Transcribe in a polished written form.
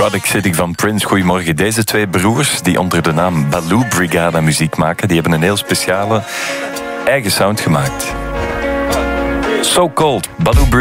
Erotic City van Prince. Goedemorgen. Deze twee broers die onder de naam Baloo Brigada muziek maken, die hebben een heel speciale eigen sound gemaakt. So Cold, Baloo Brigada.